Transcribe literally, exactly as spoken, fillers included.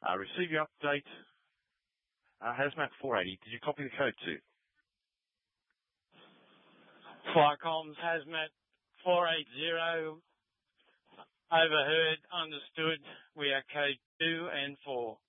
Uh, receive your update. Uh, Hazmat four eighty, did you copy the code too? Flycomms Hazmat four eighty, overheard, understood. We are code two and four.